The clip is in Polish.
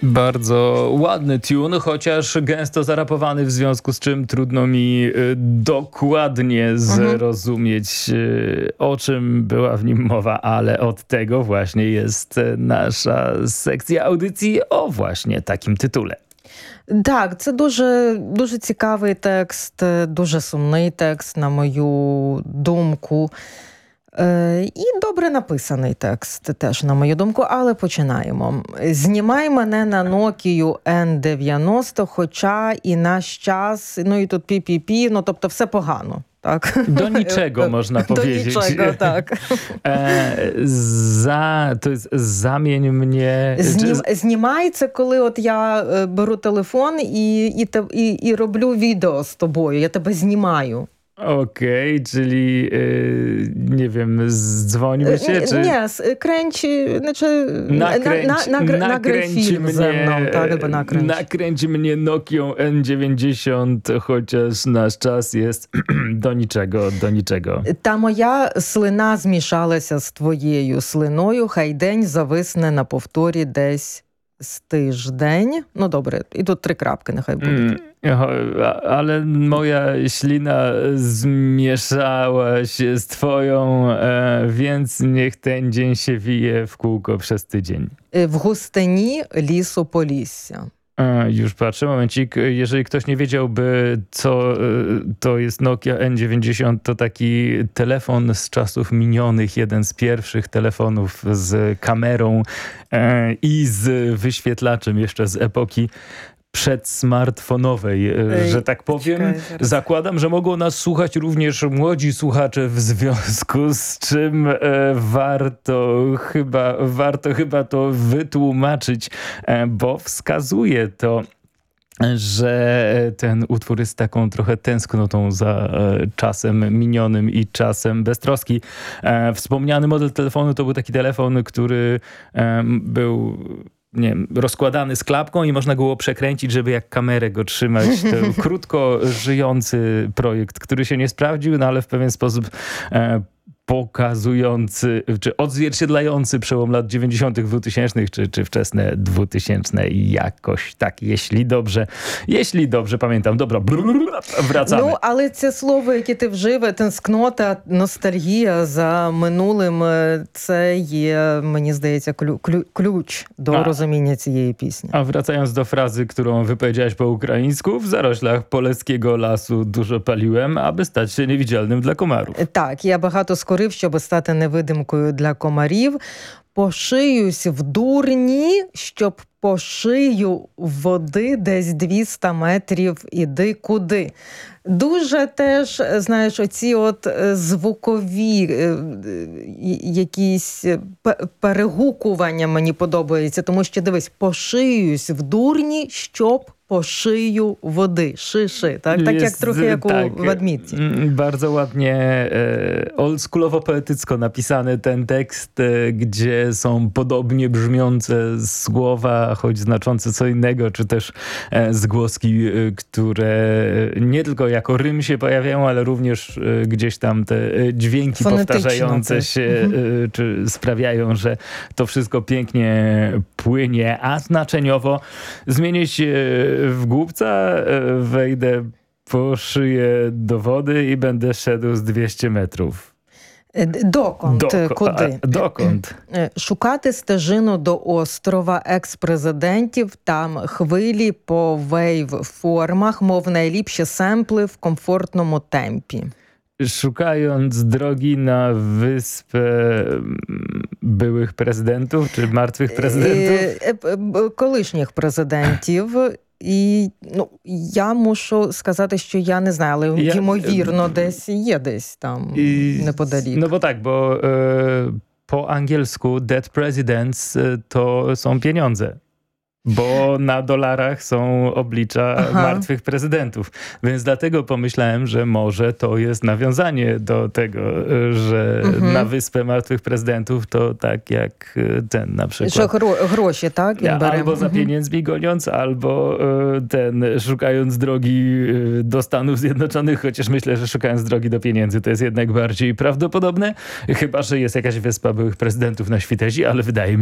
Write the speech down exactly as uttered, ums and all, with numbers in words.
Bardzo ładny tune, chociaż gęsto zarapowany, w związku z czym trudno mi y, dokładnie zrozumieć, y, o czym była w nim mowa, ale od tego właśnie jest nasza sekcja audycji o właśnie takim tytule. Так, це дуже, дуже цікавий текст, дуже сумний текст, на мою думку. Е, і добре написаний текст теж, на мою думку, але починаємо. «Знімай мене на Nokia ен дев'яносто, хоча і наш час, ну і тут пі-пі-пі, ну тобто все погано». Tak. Do niczego można powiedzieć. Do niczego, tak. E, za, to jest zamień mnie... Знім, знімай – це коли от я беру телефон і, і, і, і роблю відео з тобою, я тебе знімаю. Okej, okay, czyli yy, nie wiem, dzwonimy się, czy... Nie, kręć, znaczy nakręć, na, na, nagr, nakręć film mnie, ze mną, tak, albo nakręć. Nakręć mnie Nokią ен dziewięćdziesiąt, chociaż nasz czas jest do niczego, do niczego. Та моя слина змішалася з твоєю слиною, хай день зависне на повторі десь з тиждень. Ну, добре, і тут три крапки нехай будуть. Mm, ale moja ślina zmieszała się z twoją, e, więc niech ten dzień się wije w kółko przez tydzień. W gustині лісу Полісся. E, już patrzę, momencik. Jeżeli ktoś nie wiedziałby, co e, to jest Nokia ен dziewięćdziesiąt, to taki telefon z czasów minionych, jeden z pierwszych telefonów z kamerą e, i z wyświetlaczem jeszcze z epoki przedsmartfonowej, Ej, że tak powiem. Czekaj, zakładam, że mogą nas słuchać również młodzi słuchacze, w związku z czym e, warto chyba warto chyba to wytłumaczyć, e, bo wskazuje to, że ten utwór jest taką trochę tęsknotą za e, czasem minionym i czasem beztroski. E, wspomniany model telefonu to był taki telefon, który e, był... nie wiem, rozkładany z klapką i można było przekręcić, żeby jak kamerę go trzymać. To krótko żyjący projekt, który się nie sprawdził, no ale w pewien sposób e, pokazujący, czy odzwierciedlający przełom lat dziewięćdziesiątych, dwutysięcznych, czy, czy wczesne dwutysięczne i jakoś tak, jeśli dobrze, jeśli dobrze pamiętam. Dobra, wracamy. Ну, але це слово, яке ти вжив, тенскнота, ностальгія за минулим, це є, мені здається, клю, клю, ключ до a, розуміння цієї пісні. A wracając do frazy, którą wypowiedziałaś po ukraińsku, w zaroślach poleckiego lasu dużo paliłem, aby stać się niewidzialnym dla komarów. Так, я багато скорив, щоб стати невидимкою для комарів. Пошиюсь в дурні, щоб по шию води десь двісті метрів іди куди. Дуже теж, знаєш, оці от звукові якісь перегукування мені подобаються, тому що, дивись, пошиюсь в дурні, щоб po szyju wody. Szy-szy, tak? Tak jak trochę jak tak, u Wadmicji. Bardzo ładnie e, oldschoolowo-poetycko napisany ten tekst, e, gdzie są podobnie brzmiące słowa, choć znaczące co innego, czy też e, zgłoski, e, które nie tylko jako rym się pojawiają, ale również e, gdzieś tam te e, dźwięki powtarzające tak. się, e, czy sprawiają, że to wszystko pięknie płynie, a znaczeniowo zmienię się w głupca, wejdę po szyję do wody i będę szedł z dwieście metrów. Dokąd? Doko- Куди? A, dokąd? Шукати стежину до острова екс-президентів, там хвилі по вейв-формах, мов найліпші семпли в комфортному темпі. Szukając drogi na wyspę byłych prezydentów, czy martwych prezydentów? Колишніх президентів. І, ну, я мушу сказати, що я не знаю, але я, ймовірно десь є десь там і, неподалік. No bo tak, bo e, po angielsku dead presidents to są pieniądze. Bo na dolarach są oblicza Aha. martwych prezydentów. Więc dlatego pomyślałem, że może to jest nawiązanie do tego, że mhm. na wyspę martwych prezydentów to tak jak ten na przykład. Że gro, grosie, tak? Ja, albo za pieniędzmi goniąc, albo ten szukając drogi do Stanów Zjednoczonych, chociaż myślę, że szukając drogi do pieniędzy to jest jednak bardziej prawdopodobne. Chyba że jest jakaś wyspa byłych prezydentów na Świtezi, ale wydaje mi